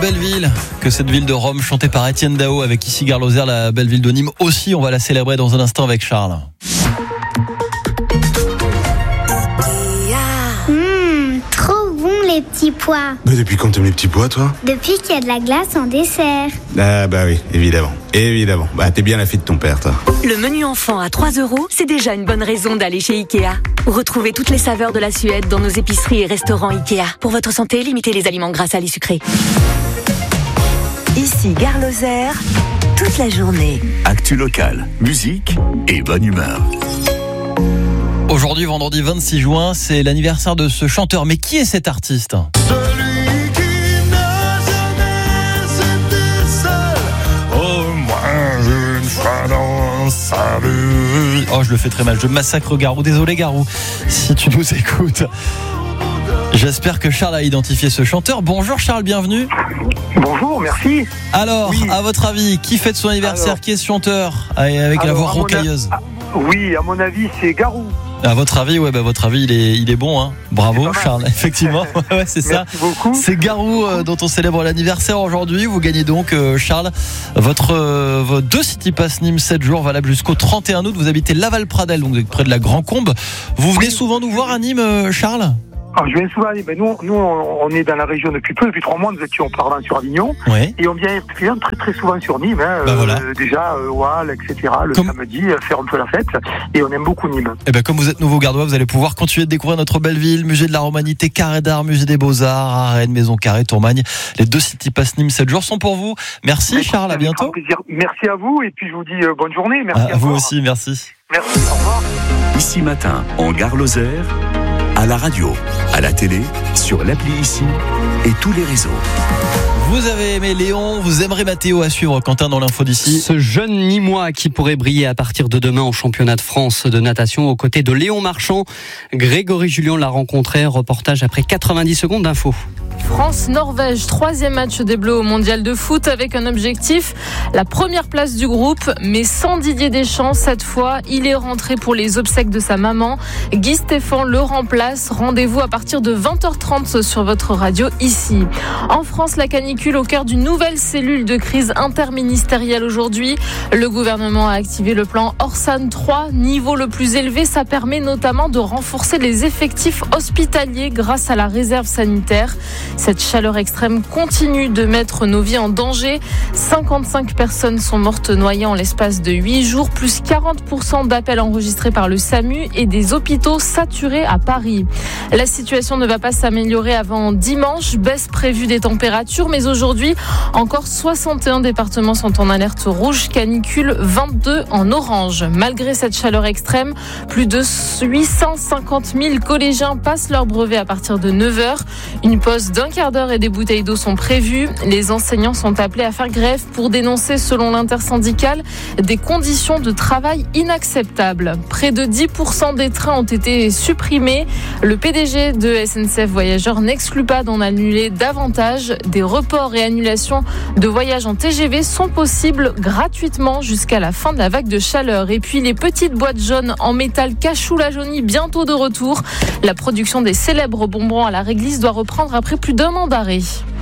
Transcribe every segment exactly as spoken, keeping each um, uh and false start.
Belleville que cette ville de Rome chantée par Étienne Dao avec ici Gare Lozère, la belle ville de Nîmes aussi. On va la célébrer dans un instant avec Charles. Mmh, trop bon les petits pois. Mais depuis quand t'aimes les petits pois, toi? Depuis qu'il y a de la glace en dessert. Ah bah oui, évidemment. Évidemment. Bah t'es bien la fille de ton père, toi. Le menu enfant à trois euros, c'est déjà une bonne raison d'aller chez Ikea. Retrouvez toutes les saveurs de la Suède dans nos épiceries et restaurants Ikea. Pour votre santé, limitez les aliments gras, salés, sucrés. Ici Gare Lozère, toute la journée. Actu locale, musique et bonne humeur. Aujourd'hui, vendredi vingt-six juin, c'est l'anniversaire de ce chanteur. Mais qui est cet artiste ? Celui qui n'a jamais été seul, au moins une fois dans sa vie. Oh, je le fais très mal. Je massacre Garou. Désolé, Garou, si tu nous écoutes. J'espère que Charles a identifié ce chanteur. Bonjour Charles, bienvenue. Bonjour, merci. Alors, oui. à votre avis, qui fête son anniversaire ? Alors, Qui est ce chanteur avec alors, la voix à mon rocailleuse ? a- Oui, à mon avis, c'est Garou. À votre avis, ouais, bah votre avis, il est, il est bon, hein. Bravo, C'est Charles. Effectivement, ouais, c'est ça. Merci beaucoup. C'est Garou euh, dont on célèbre l'anniversaire aujourd'hui. Vous gagnez donc, euh, Charles, votre euh, vos deux City Pass Nîmes sept jours valables jusqu'au trente et un août. Vous habitez Laval-Pradel, donc vous êtes près de la Grand-Combe. Vous venez souvent nous voir à Nîmes, euh, Charles ? Alors, je viens souvent, mais nous, nous, on est dans la région depuis peu, depuis trois mois, nous étions auparavant sur Avignon, Oui. et on vient vient très très souvent sur Nîmes, hein, Bah voilà. euh, déjà, euh, Wall, et cetera, le Comme- samedi, euh, faire un peu la fête, et on aime beaucoup Nîmes. Et ben comme vous êtes nouveau gardois, vous allez pouvoir continuer de découvrir notre belle ville, musée de la Romanité, Carré d'Art, musée des Beaux-Arts, à Rennes, Maison Carrée, Tourmagne. Les deux City Pass Nîmes sept jours sont pour vous. Merci Charles, à Avec bientôt. grand plaisir. Merci à vous, et puis je vous dis euh, bonne journée. Merci À à vous vous. aussi, merci. Merci, au revoir. Ici matin, en Gare Lozère, à la radio, à la télé, sur l'appli Ici et tous les réseaux. Vous avez aimé Léon, vous aimerez Mathéo, à suivre Quentin dans l'info d'ici. Ce jeune Nîmois qui pourrait briller à partir de demain en championnat de France de natation aux côtés de Léon Marchand. Grégory Julien l'a rencontré. Reportage après quatre-vingt-dix secondes d'info. France-Norvège, troisième match des Bleus au mondial de foot avec un objectif, la première place du groupe, mais sans Didier Deschamps cette fois. Il est rentré pour les obsèques de sa maman. Guy Stéphane le remplace. Rendez-vous à partir de vingt heures trente sur votre radio ici. En France, la canicule au cœur d'une nouvelle cellule de crise interministérielle aujourd'hui. Le gouvernement a activé le plan Orsan trois, niveau le plus élevé. Ça permet notamment de renforcer les effectifs hospitaliers grâce à la réserve sanitaire. Cette chaleur extrême continue de mettre nos vies en danger. cinquante-cinq personnes sont mortes noyées en l'espace de huit jours, plus quarante pour cent d'appels enregistrés par le SAMU et des hôpitaux saturés à Paris. La situation ne va pas s'améliorer avant dimanche, baisse prévue des températures, mais aujourd'hui, encore soixante et un départements sont en alerte rouge, canicule, vingt-deux en orange. Malgré cette chaleur extrême, plus de huit cent cinquante mille collégiens passent leur brevet à partir de neuf heures. Une pause d'un quart d'heure et des bouteilles d'eau sont prévues. Les enseignants sont appelés à faire grève pour dénoncer, selon l'intersyndicale, des conditions de travail inacceptables. Près de dix pour cent des trains ont été supprimés. Le P D G de S N C F Voyageurs n'exclut pas d'en annuler davantage. Des reports et annulations de voyages en T G V sont possibles gratuitement jusqu'à la fin de la vague de chaleur. Et puis les petites boîtes jaunes en métal Cachou la Jaunie bientôt de retour. La production des célèbres bonbons à la réglisse doit reprendre après plus d'un an d'arrêt.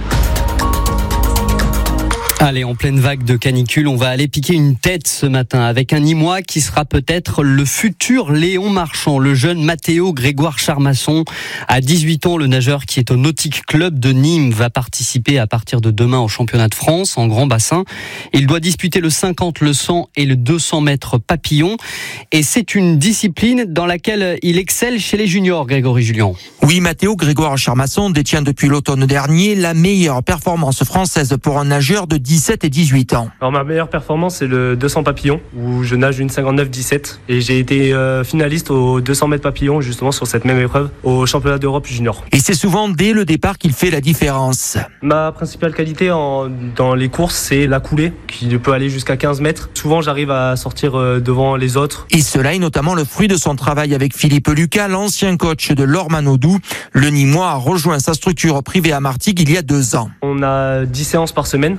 Allez, en pleine vague de canicule, on va aller piquer une tête ce matin avec un Nîmois qui sera peut-être le futur Léon Marchand, le jeune Mathéo Grégoire Charmasson. À dix-huit ans, le nageur qui est au Nautique Club de Nîmes va participer à partir de demain au championnat de France en grand bassin. Il doit disputer le cinquante, le cent et le deux cents mètres papillon. Et c'est une discipline dans laquelle il excelle chez les juniors, Grégory Julien. Oui, Mathéo Grégoire Charmasson détient depuis l'automne dernier la meilleure performance française pour un nageur de dix-sept et dix-huit ans. Alors ma meilleure performance c'est le deux cents papillons où je nage une cinquante-neuf dix-sept et j'ai été euh, finaliste au deux cents mètres papillons justement sur cette même épreuve au championnat d'Europe junior. Et c'est souvent dès le départ qu'il fait la différence. Ma principale qualité en, dans les courses c'est la coulée qui peut aller jusqu'à quinze mètres. Souvent j'arrive à sortir euh, devant les autres. Et cela est notamment le fruit de son travail avec Philippe Lucas, l'ancien coach de Laure Manodou. Le Nîmois a rejoint sa structure privée à Martigues il y a deux ans. On a dix séances par semaine qui durent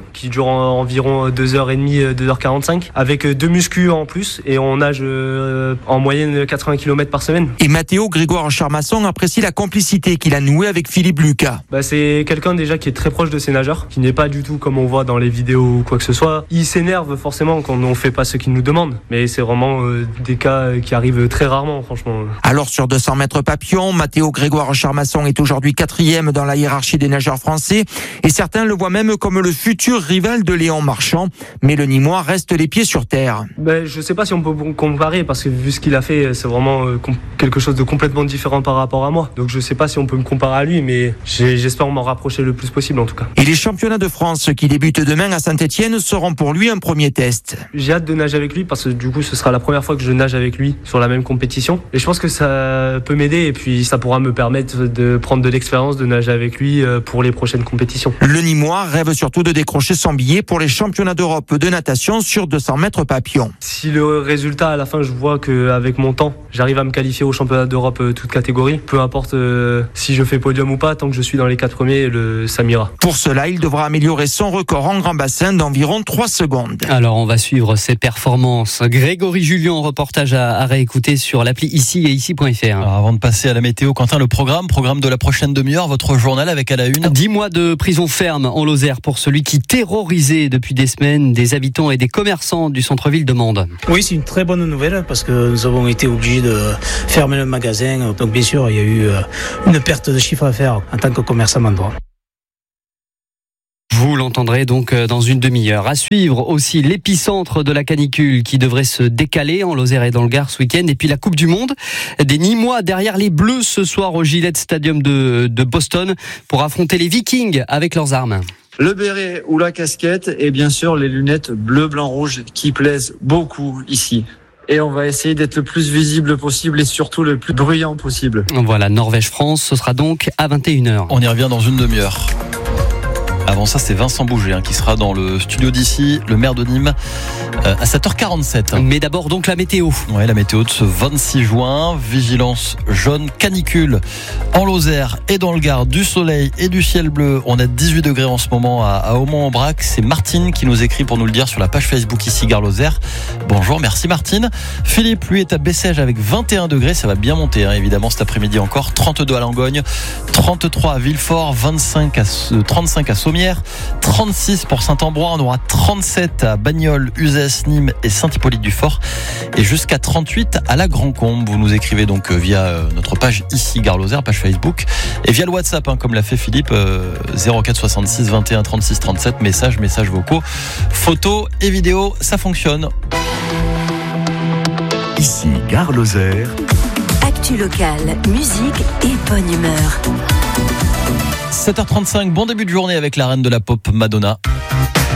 dure en, environ deux heures trente, deux heures quarante-cinq, avec deux muscu en plus, et on nage euh, en moyenne quatre-vingts kilomètres par semaine. Et Mathéo Grégoire Charmasson apprécie la complicité qu'il a nouée avec Philippe Lucas. Bah, c'est quelqu'un déjà qui est très proche de ses nageurs, qui n'est pas du tout comme on voit dans les vidéos ou quoi que ce soit. Il s'énerve forcément quand on fait pas ce qu'il nous demande, mais c'est vraiment euh, des cas qui arrivent très rarement, franchement. Alors sur deux cents mètres papillon, Mathéo Grégoire Charmasson est aujourd'hui quatrième dans la hiérarchie des nageurs français, et certains le voient même comme le futur rival de Léon Marchand, mais le Nîmois reste les pieds sur terre. Ben, je sais pas si on peut comparer, parce que vu ce qu'il a fait, c'est vraiment euh, quelque chose de complètement différent par rapport à moi. Donc je sais pas si on peut me comparer à lui, mais j'espère m'en rapprocher le plus possible en tout cas. Et les championnats de France qui débutent demain à Saint-Étienne seront pour lui un premier test. J'ai hâte de nager avec lui parce que du coup ce sera la première fois que je nage avec lui sur la même compétition. Et je pense que ça peut m'aider et puis ça pourra me permettre de prendre de l'expérience, de nager avec lui pour les prochaines compétitions. Le Nîmois rêve surtout de décrocher son billet pour les championnats d'Europe de natation sur deux cents mètres papillon. Si le résultat à la fin je vois qu'avec mon temps j'arrive à me qualifier au championnat d'Europe toute catégorie, peu importe euh, si je fais podium ou pas, tant que je suis dans les quatre premiers, le, ça m'ira. Pour cela, il devra améliorer son record en grand bassin d'environ trois secondes. Alors on va suivre ses performances. Grégory Julien, reportage à, à réécouter sur l'appli ici et ici point f r. Alors avant de passer à la météo, Quentin, le programme, programme de la prochaine demi-heure, votre journal avec à la une. dix mois de prison ferme en Lozère pour celui qui terrorisait depuis des semaines des habitants et des commerçants du centre-ville de Mende. Oui, c'est une très bonne nouvelle parce que nous avons été obligés de fermer le magasin. Donc bien sûr, il y a eu une perte de chiffre d'affaires en tant que commerçant mandois. Vous l'entendrez donc dans une demi-heure. À suivre aussi l'épicentre de la canicule qui devrait se décaler en Lozère et dans le Gard ce week-end. Et puis la Coupe du Monde des Nîmois derrière les Bleus ce soir au Gillette Stadium de, de Boston pour affronter les Vikings avec leurs armes. Le béret ou la casquette et bien sûr les lunettes bleu, blanc, rouge qui plaisent beaucoup ici. Et on va essayer d'être le plus visible possible et surtout le plus bruyant possible. Voilà, Norvège-France, ce sera donc à vingt et une heures. On y revient dans une demi-heure. Avant ça, c'est Vincent Bouger hein, qui sera dans le studio d'ici, le maire de Nîmes, euh, à sept heures quarante-sept. Mais d'abord donc la météo. Ouais, la météo de ce vingt-six juin. Vigilance jaune canicule en Lozère et dans le Gard, du soleil et du ciel bleu. On a dix-huit degrés en ce moment à, à Aumont-en-Brac. C'est Martine qui nous écrit pour nous le dire sur la page Facebook ici Gare Lozère. Bonjour, merci Martine. Philippe, lui, est à Bessèges avec vingt et un degrés. Ça va bien monter, hein, évidemment, cet après-midi encore. trente-deux à Langogne, trente-trois à Villefort, vingt-cinq à, trente-cinq à Sommières, trente-six pour Saint-Ambrois, on aura trente-sept à Bagnols, Uzès, Nîmes et Saint-Hippolyte-du-Fort et jusqu'à trente-huit à la Grand-Combe. Vous nous écrivez donc via notre page ici Gare Lozère, page Facebook et via le WhatsApp hein, comme l'a fait Philippe, euh, zéro quatre soixante-six vingt et un trente-six trente-sept, messages, messages vocaux, photos et vidéos, ça fonctionne. Ici Gare Lozère. Actu locale, musique et bonne humeur. sept heures trente-cinq, bon début de journée avec la reine de la pop Madonna.